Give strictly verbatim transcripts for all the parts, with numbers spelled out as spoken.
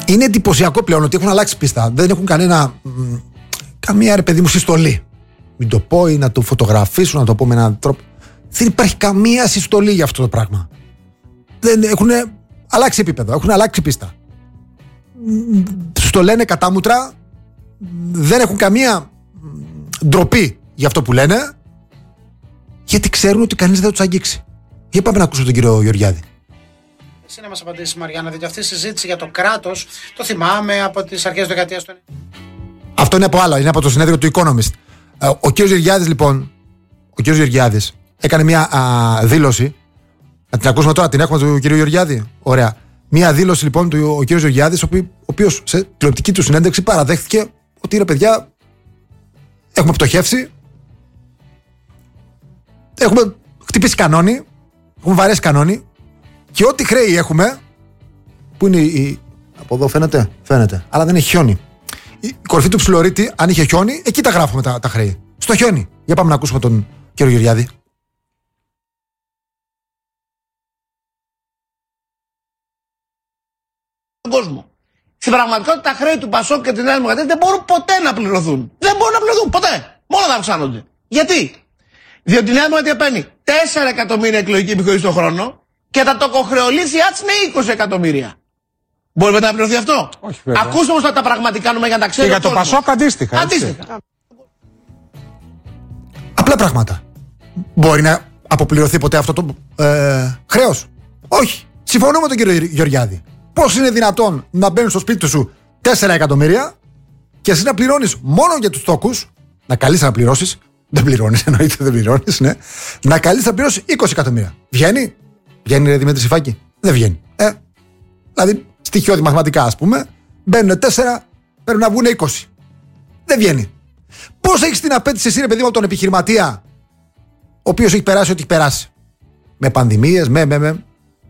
Είναι εντυπωσιακό πλέον ότι έχουν αλλάξει πίστα. Δεν έχουν κανένα. Μ, καμία ρε παιδί μου συστολή. Μην το πω ή να το φωτογραφίσουν, να το πω με έναν τρόπο. Δεν υπάρχει καμία συστολή για αυτό το πράγμα. Δεν έχουν αλλάξει επίπεδο, έχουν αλλάξει πίστα. Στο λένε κατάμουτρα, δεν έχουν καμία ντροπή για αυτό που λένε, γιατί ξέρουν ότι κανείς δεν θα τους αγγίξει. Για πάμε να ακούσουμε τον κύριο Γεωργιάδη. Εσύ να μας απαντήσεις, Μαριάννα, διότι αυτή η συζήτηση για το κράτος το θυμάμαι από τις αρχές του δεκαετίας του. Αυτό είναι από άλλο, είναι από το συνέδριο του Economist. Ο κύριος Γεωργιάδης, λοιπόν, ο κύριος Γεωργιάδης έκανε μια α, δήλωση. Να την ακούσουμε τώρα, την έχουμε του κύριου Γεωργιάδη. Ωραία. Μια δήλωση λοιπόν του ο κύριος Γεωργιάδης, ο οποίος σε τηλεοπτική του συνέντευξη παραδέχθηκε ότι ρε παιδιά, έχουμε πτωχεύσει, έχουμε χτυπήσει κανόνι, έχουμε βαρέσει κανόνι και ό,τι χρέη έχουμε, που είναι η. Από εδώ φαίνεται, φαίνεται, αλλά δεν έχει χιόνι. Η κορυφή του ψιλορίτη, αν είχε χιόνι, εκεί τα γράφουμε τα, τα χρέη. Στο χιόνι. Για πάμε να ακούσουμε τον κύριο Γεωργιάδη. Κόσμο. Στην πραγματικότητα τα χρέη του Πασόκ και τη Νέα Δημοκρατία δεν μπορούν ποτέ να πληρωθούν. Δεν μπορούν να πληρωθούν ποτέ. Μόνο να αυξάνονται. Γιατί? Διότι η Νέα Δημοκρατία παίρνει τέσσερα εκατομμύρια εκλογική επιχορήγηση το χρόνο και τα τοκοχρεωλήθειά της είναι είκοσι εκατομμύρια. Μπορεί μετά να πληρωθεί αυτό? Όχι, βέβαια. Ακούστε όμως τα πραγματικά νούμερα για να τα ξέρει. Και για το Πασόκ αντίστοιχα. Αντίστοιχα. Απλά πράγματα. Μπορεί να αποπληρωθεί ποτέ αυτό το ε, χρέος? Όχι. Συμφωνώ με τον κύριο Γεωργιάδη. Πώς είναι δυνατόν να μπαίνουν στο σπίτι σου τέσσερα εκατομμύρια και εσύ να πληρώνεις μόνο για τους τόκους, να καλείς να πληρώσεις, δεν πληρώνεις, εννοείται δεν πληρώνεις, ναι, να καλείς να πληρώσεις είκοσι εκατομμύρια. Βγαίνει? Βγαίνει ρε Δημήτρη Σιφάκη? Δεν βγαίνει. Ε, δηλαδή, στοιχειώδη μαθηματικά ας πούμε, μπαίνουν τέσσερα, πρέπει να βγουν είκοσι. Δεν βγαίνει. Πώς έχεις την απέτηση εσύ ρε παιδί μου από τον επιχειρηματία, ο οποίος έχει περάσει ό,τι έχει περάσει? Με πανδημίες, με, με, με.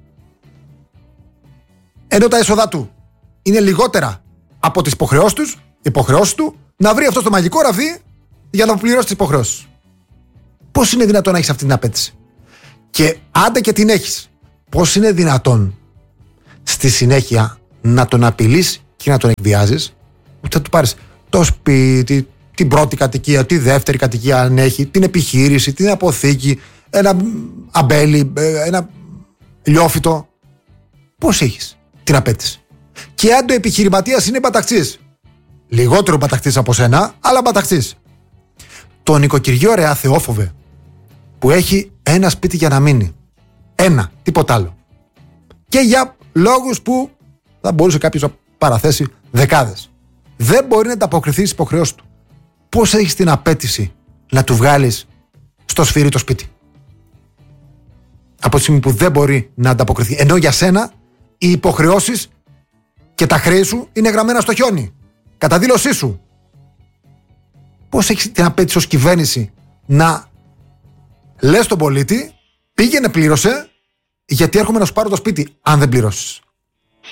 Ενώ τα έσοδά του είναι λιγότερα από τις υποχρεώσεις τους, υποχρεώσεις του, να βρει αυτό το μαγικό ραβδί για να πληρώσει τις υποχρεώσεις. Πώς είναι δυνατόν να έχεις αυτή την απέτηση? Και άντε και την έχεις, πώς είναι δυνατόν στη συνέχεια να τον απειλείς και να τον εκβιάζεις? Ότι θα του πάρεις το σπίτι, την πρώτη κατοικία, τη δεύτερη κατοικία αν έχει, την επιχείρηση, την αποθήκη, ένα αμπέλι, ένα λιόφυτο. Πώς έχεις την απέτηση? Και αν το επιχειρηματίας είναι μπαταξής, λιγότερο μπαταξής από σένα, αλλά μπαταξής, το νοικοκυριό ρε αθεόφοβε, που έχει ένα σπίτι για να μείνει, ένα, τίποτα άλλο, και για λόγους που θα μπορούσε κάποιος να παραθέσει δεκάδες, δεν μπορεί να ανταποκριθεί στις υποχρεώσεις του. Πώς έχεις την απέτηση να του βγάλεις στο σφύρι το σπίτι, από τη στιγμή που δεν μπορεί να ανταποκριθεί, ενώ για σένα οι υποχρεώσεις και τα χρέη σου είναι γραμμένα στο χιόνι, κατά δήλωσή σου? Πώς έχεις την απέτηση ως κυβέρνηση να λες στον πολίτη πήγαινε πλήρωσε, γιατί έρχομαι να σου πάρω το σπίτι αν δεν πληρώσεις?